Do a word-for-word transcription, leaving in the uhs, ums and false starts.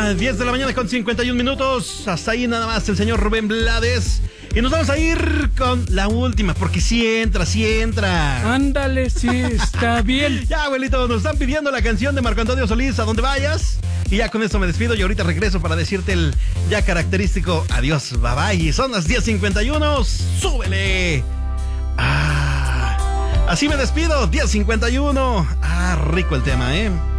mañana, diez de la mañana con cincuenta y un minutos. Hasta ahí nada más el señor Rubén Blades. Y nos vamos a ir con la última, porque sí entra, sí entra. Ándale, sí, está bien. Ya, abuelito, nos están pidiendo la canción de Marco Antonio Solís, A Donde Vayas. Y ya con esto me despido y ahorita regreso para decirte el ya característico adiós, bye bye. Son las diez cincuenta y uno, súbele. Ah, así me despido, diez cincuenta y uno. Ah, rico el tema, ¿eh?